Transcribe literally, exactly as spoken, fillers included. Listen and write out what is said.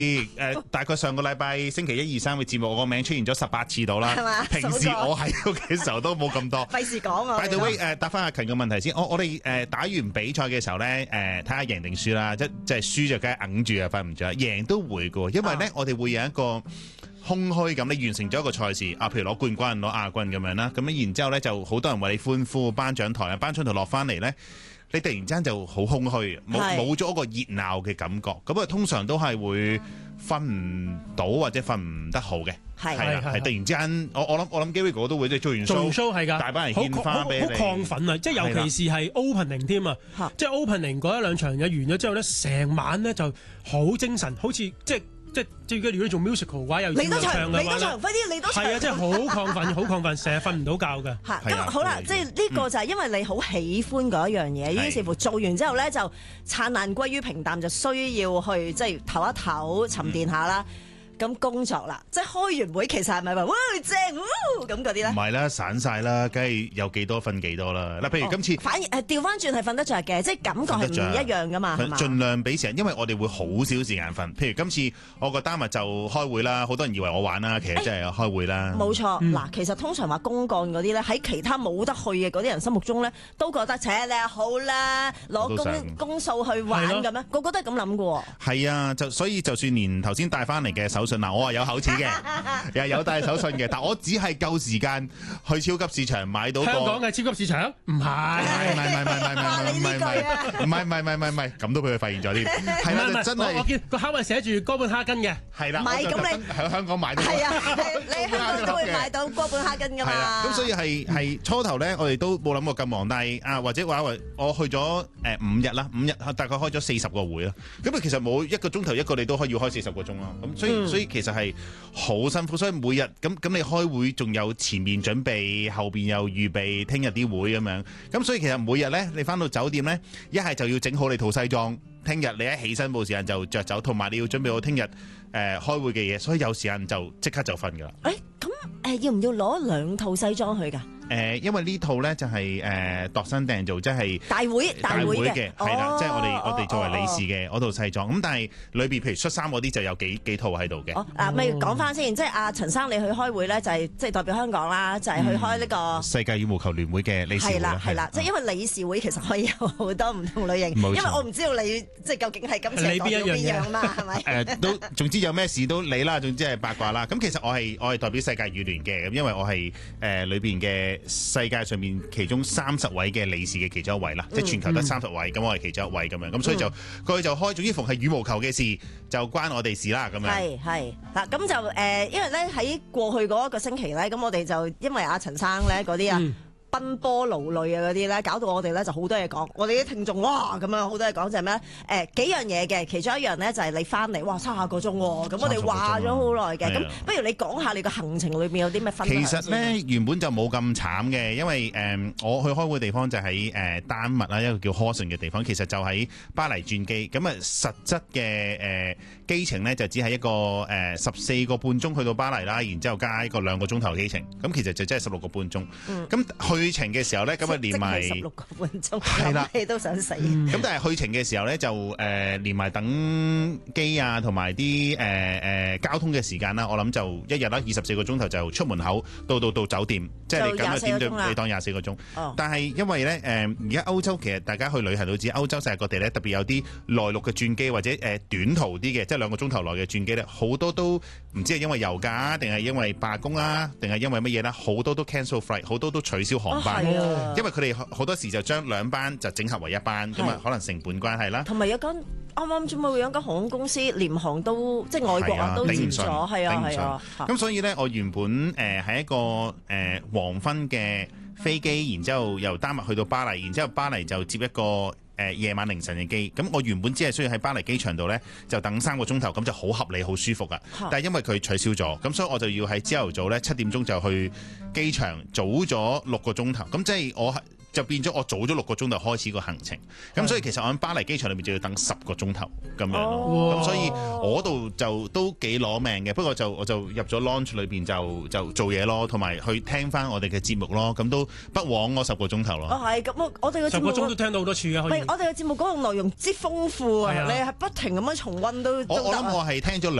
誒，大概上個禮拜星期一二三嘅節目，我個名出現咗十八次到啦。平時我喺屋企嘅時候都冇咁多。 費事講啊。 By the way，誒答翻阿勤嘅問題先。我我哋誒打完比賽嘅時候咧，誒睇下贏定輸啦。即即係輸就梗係揞住啊，瞓唔着。贏都會嘅，因為咧、啊、我哋會有一個空虛感。你完成咗一個賽事啊，譬如攞冠軍、攞亞軍咁樣啦。咁然之後咧就好多人為你歡呼，頒獎台啊，頒獎台落翻嚟咧。你突然之間就好空虛，冇冇咗一個熱鬧嘅感覺，咁啊通常都係會瞓唔到或者瞓唔得好嘅，係係係突然之間，我我諗我諗 Gary 哥都會即係做完 show， 做 show 係㗎， 大班人獻花俾你， 好亢奮啊！即係尤其是係 opening 添啊，即係 opening 嗰一兩場嘢完咗之後咧，成晚咧就好精神，好似即係。即係最緊要你做 musical 嘅話，又要唱嘅話咧， 你都唱，快啲，你都唱。 係啊，真係好亢奮，好亢奮，成日瞓唔到覺㗎。 嚇，咁好啦，即係呢個就係因為你好喜歡嗰一樣嘢，於是乎做完之後咧就燦爛歸於平淡，就需要去即係唞一唞、沉澱下啦。咁工作啦，即係開完會其實係咪話哇正咁嗰啲咧？唔係啦，散晒啦，梗係有幾多瞓幾多啦。嗱，譬如今次、 哦、反而誒調翻轉係瞓得着嘅，即係感覺係唔一樣噶嘛，係嘛？ 盡量俾時間，因為我哋會好少時間瞓。譬如今次我個單日就開會啦，好多人以為我玩啦，其實真係開會啦。 冇錯，嗱、嗯，其實通常話公幹嗰啲咧，喺其他冇得去嘅嗰啲人心目中咧，都覺得扯你好啦，攞公公數去玩咁樣，個個都係咁諗嘅喎。 係啊，就所以就算連頭先帶翻嚟嘅手信嗱，我係有口齒嘅，又係有帶手信嘅，但我只係夠時間去超級市場買到個。香港嘅超級市場唔係， 唔係唔係唔係唔係唔係唔係唔係唔係唔係唔係唔係，咁都俾佢發現咗添。係啦，真係。 我見個口係寫住哥本哈根嘅。 係啦。 唔係咁你喺香港買到。 係啊，你喺香港都會買到哥本哈根㗎嘛。係啦。 咁所以係係初頭咧，我哋都冇諗過咁忙，但係啊或者話我去咗誒五日啦，五日大概開咗四十個會啦。咁啊其實冇一個鐘頭一個你都可以要開四十個鐘啦。咁所以所以其實係。好辛苦，所以每日咁咁你開會仲有前面準備，後邊又預備聽日啲會咁樣，咁所以其實每日咧你翻到酒店咧，一係就要整好你套西裝，聽日你一起身冇時間就着走，同埋你要準備好聽日誒開會嘅嘢，所以有時間就即刻就瞓噶啦。 誒咁誒要唔要攞兩套西裝去㗎？ 誒，因為呢套咧就係誒度身訂造，即係大會大會嘅， 係啦，即係我哋我哋作為理事嘅嗰套西裝。咁但係裏邊譬如恤衫嗰啲就有幾幾套喺度嘅。 哦，嗱，咪講翻先，即係阿陳生你去開會咧，就係即係代表香港啦，就係去開呢個世界羽毛球聯會嘅理事會。 係啦係啦，即係因為理事會其實可以有好多唔同類型，因為我唔知道你即係究竟係今次代表邊樣嘛，係咪？ 誒，都總之有咩事都理啦，總之係八卦啦。咁其實我係我係代表世界羽聯嘅，咁因為我係誒裏邊嘅世界上面其中三十位嘅理事嘅其中一位啦，嗯、即係全球得三十位，咁、嗯、我係其中一位咁樣，咁、嗯、所以就佢就開，總之逢係羽毛球嘅事就關我哋事啦，咁樣。 係係嗱，咁就誒、呃，因為咧喺過去嗰一個星期咧，咁我哋就因為阿陳生咧嗰啲啊。嗯奔波勞累啊嗰啲咧，搞到我哋咧就好多嘢講。我哋啲聽眾哇咁樣好多嘢講就係咩咧？誒幾樣嘢嘅，其中一樣咧就係你翻嚟哇三十個鐘喎。咁我哋話咗好耐嘅，咁不如你講下你個行程裏邊有啲咩分享？ 其實咧原本就冇咁慘嘅，因為誒、呃、我去開會地方就喺誒丹麥啦，一個叫 Horsens 嘅地方，其實就喺巴黎轉機。咁啊實質嘅誒機程咧就只係一個誒十四個半鐘去到巴黎啦，然之後加一個兩個鐘頭機程，咁其實就真係十六個半鐘。咁、嗯、去去程嘅時候咧，咁啊連埋十六個半鐘，係啦，你都想死。咁、 嗯、但係去程嘅時候咧，就誒、呃、連埋等機啊，同埋啲誒誒交通嘅時間啦，我諗就一日啦，二十四個鐘頭就出門口到到到酒店，即係你咁嘅點對，你當廿四個鐘。哦、但係因為咧誒而家歐洲其實大家去旅行都知，歐洲世界各地咧特別有啲內陸嘅轉機或者誒、呃、短途啲嘅，即係兩個鐘頭內嘅轉機咧，好多都唔知係因為油價定係因為罷工啊，定係因為乜嘢啦，好多都 cancel flight， 好多都取消航班。啊、因為佢哋好多時就將兩班就整合為一班，咁啊可能成本關係啦。 同埋有間啱啱啫嘛，有間航空公司廉航都即係外國啊都接咗，係啊係啊。咁、啊、所以咧，我原本誒喺、呃、一個誒、呃、黃昏嘅飛機，然之後由丹麥去到巴黎，然之後巴黎就接一個誒、呃、夜晚凌晨嘅機。咁我原本只係需要喺巴黎機場度咧就等三個鐘頭，咁就好合理好舒服噶。啊、但係因為佢取消咗，咁所以我就要喺朝頭早咧七點鐘就去機場，早咗六個鐘頭。咁即係我就變咗我早咗六個鐘頭開始個行程。咁所以其實我喺巴黎機場裏面就要等十個鐘頭咁樣咯。咁所以我度就都幾攞命嘅。不過就我就入咗 launch 裏邊就就做嘢咯，同埋去聽翻我哋嘅節目咯。咁都不枉我十個鐘頭咯。 哦，係咁，我哋嘅節目十個鐘都聽到好多次嘅。可以。 我哋嘅節目嗰個內容之豐富啊！你係不停咁樣重溫都。 我我諗我係聽咗兩